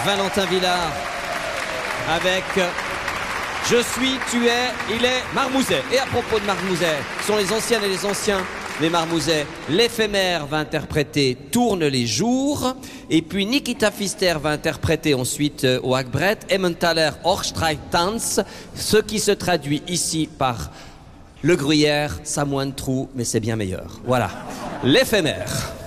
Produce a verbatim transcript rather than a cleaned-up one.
Valentin Villard avec Je suis, tu es, il est Marmouzet. Et à propos de Marmouzet, ce sont les anciennes et les anciens des Marmouzet. L'éphémère va interpréter Tourne les jours. Et puis Nikita Fister va interpréter ensuite euh, au Hackbrett Emmentaler Hochstreittanz, ce qui se traduit ici par Le Gruyère, ça moins de trous, mais c'est bien meilleur. Voilà, l'éphémère.